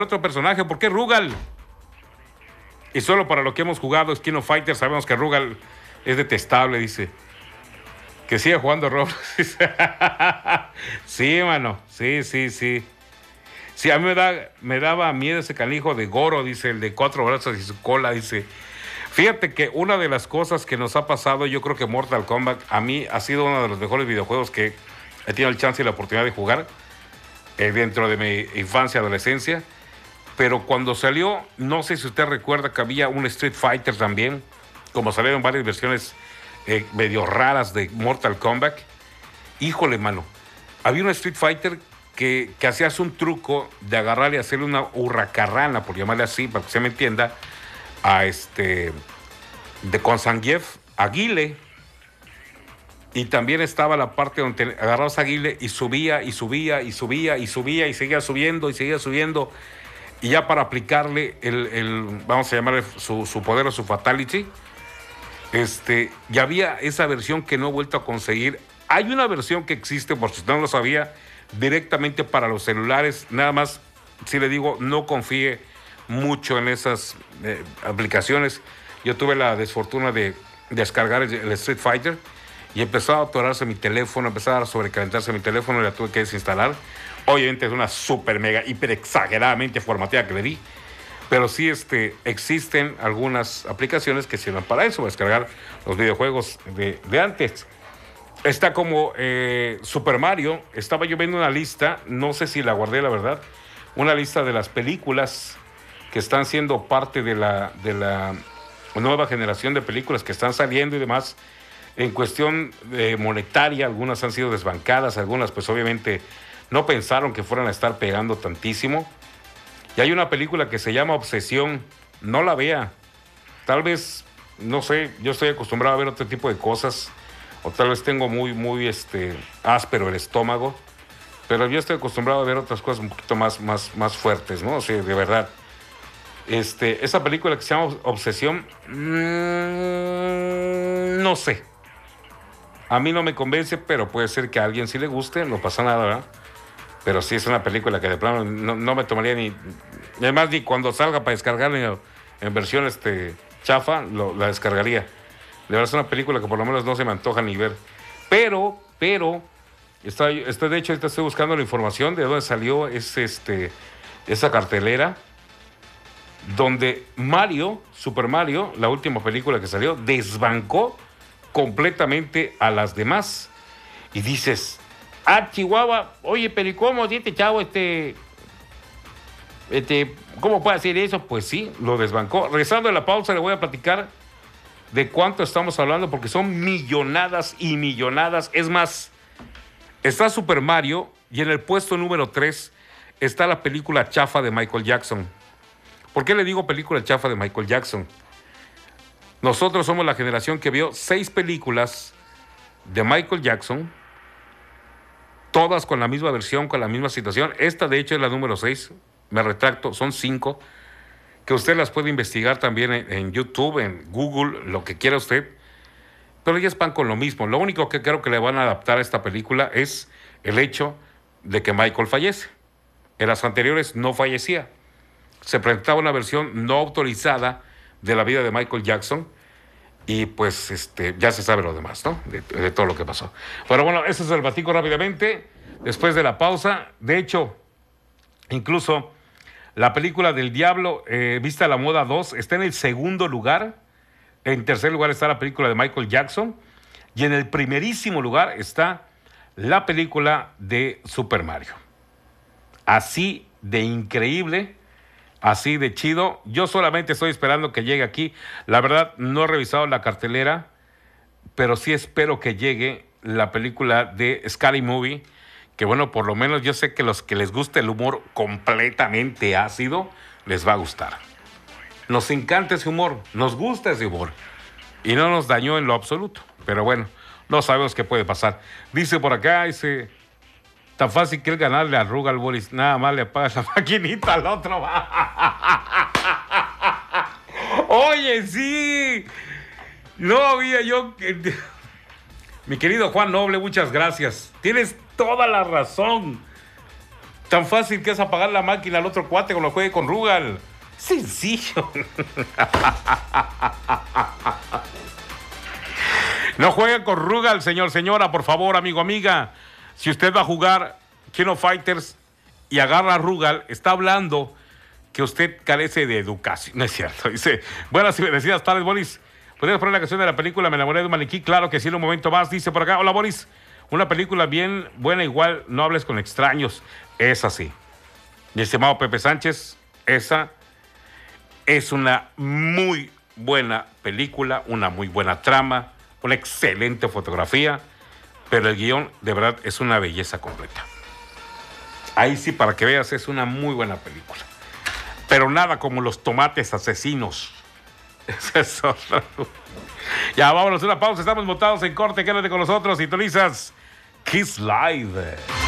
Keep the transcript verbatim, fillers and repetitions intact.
otro personaje, ¿por qué Rugal? Y solo para lo que hemos jugado Skin of Fighters sabemos que Rugal es detestable, dice. Que siga jugando Roblox. Sí, mano, sí, sí, sí. Sí, a mí me, da, me daba miedo ese canijo de Goro, dice, el de cuatro brazos y su cola, dice. Fíjate que una de las cosas que nos ha pasado, yo creo que Mortal Kombat, a mí ha sido uno de los mejores videojuegos que he tenido el chance y la oportunidad de jugar eh, dentro de mi infancia, adolescencia. Pero cuando salió, no sé si usted recuerda que había un Street Fighter también, como salieron varias versiones eh, medio raras de Mortal Kombat. Híjole, mano, había un Street Fighter que, que hacías un truco de agarrarle y hacerle una hurracarrana, por llamarle así, para que se me entienda, a este, de con Zangief, a Guile. Y también estaba la parte donde agarrabas a Guile y subía, y subía, y subía, y subía, y seguía subiendo, y seguía subiendo. Y ya para aplicarle el, el vamos a llamarle su, su poder o su fatality, este, ya había esa versión que no he vuelto a conseguir. Hay una versión que existe, por si no lo sabía, directamente para los celulares. Nada más, si le digo, no confíe mucho en esas eh, aplicaciones. Yo tuve la desfortuna de, de descargar el, el Street Fighter y empezó a atorarse mi teléfono, empezó a sobrecalentarse mi teléfono y la tuve que desinstalar. Obviamente es una super mega hiper exageradamente formateada que le di, pero sí este, existen algunas aplicaciones que sirven para eso, descargar los videojuegos de, de antes. Está como eh, Super Mario. Estaba yo viendo una lista, no sé si la guardé la verdad, una lista de las películas que están siendo parte de la, de la nueva generación de películas que están saliendo y demás. En cuestión eh, monetaria, algunas han sido desbancadas, algunas pues obviamente no pensaron que fueran a estar pegando tantísimo. Y hay una película que se llama Obsesión, no la vea. Tal vez, no sé, yo estoy acostumbrado a ver otro tipo de cosas, o tal vez tengo muy, muy este, áspero el estómago, pero yo estoy acostumbrado a ver otras cosas un poquito más, más, más fuertes, ¿no? O sea, de verdad. Este, esa película que se llama Obsesión, mmm, no sé. A mí no me convence, pero puede ser que a alguien sí le guste, no pasa nada, ¿verdad? Pero sí es una película que de plano no, no me tomaría ni... Además, ni cuando salga para descargar en, en versión este, chafa, lo, la descargaría. De verdad es una película que por lo menos no se me antoja ni ver. Pero, pero, estoy, estoy de hecho, ahorita estoy buscando la información de dónde salió ese, este, esa cartelera, donde Mario, Super Mario, la última película que salió, desbancó completamente a las demás. Y dices... Ah, Chihuahua, oye, pero ¿y cómo este chavo, este, este, cómo puede hacer eso? Pues sí, lo desbancó. Regresando de la pausa, le voy a platicar de cuánto estamos hablando, porque son millonadas y millonadas. Es más, está Super Mario y en el puesto número tres está la película chafa de Michael Jackson. ¿Por qué le digo película chafa de Michael Jackson? Nosotros somos la generación que vio seis películas de Michael Jackson, todas con la misma versión, con la misma situación. Esta, de hecho, es la número seis. Me retracto, son cinco. Que usted las puede investigar también en, en YouTube, en Google, lo que quiera usted. Pero ellas van con lo mismo. Lo único que creo que le van a adaptar a esta película es el hecho de que Michael fallece. En las anteriores no fallecía. Se presentaba una versión no autorizada de la vida de Michael Jackson. Y pues este, ya se sabe lo demás, ¿no? De, de todo lo que pasó. Pero bueno, ese es el batico rápidamente, después de la pausa. De hecho, incluso la película del Diablo, eh, Vista a la Moda dos, está en el segundo lugar. En tercer lugar está la película de Michael Jackson. Y en el primerísimo lugar está la película de Super Mario. Así de increíble, así de chido. Yo solamente estoy esperando que llegue aquí. La verdad, no he revisado la cartelera, pero sí espero que llegue la película de Scary Movie, que bueno, por lo menos yo sé que los que les gusta el humor completamente ácido, les va a gustar. Nos encanta ese humor, nos gusta ese humor, y no nos dañó en lo absoluto. Pero bueno, no sabemos qué puede pasar. Dice por acá, dice... Tan fácil que es ganarle a Rugal, Boris. Nada más le apagas la maquinita al otro. Oye, sí. No había yo... Mi querido Juan Noble, muchas gracias. Tienes toda la razón. Tan fácil que es apagar la máquina al otro cuate cuando juegue con Rugal. Sencillo. No juegue con Rugal, señor, señora, por favor, amigo, amiga. Si usted va a jugar King of Fighters y agarra a Rugal, está hablando que usted carece de educación. No es cierto. Dice, buenas y bendecidas tardes, Boris. ¿Podrías poner la canción de la película Me enamoré de un maniquí? Claro que sí, en un momento más. Dice por acá, hola, Boris. Una película bien buena, igual, no hables con extraños. Es así. Mi estimado Pepe Sánchez, esa es una muy buena película, una muy buena trama, una excelente fotografía, pero el guión, de verdad, es una belleza completa. Ahí sí, para que veas, es una muy buena película. Pero nada como Los Tomates Asesinos. Esa es otra. Ya, vámonos a una pausa. Estamos montados en corte. Quédate con nosotros. Sintonizas Kiss Live.